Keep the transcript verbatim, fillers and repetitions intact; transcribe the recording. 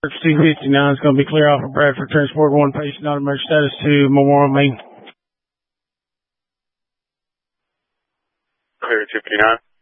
two fifty-nine is going to be clear off of Bradford. Transport one patient, not emergency status to Memorial Main. Clear two fifty-nine.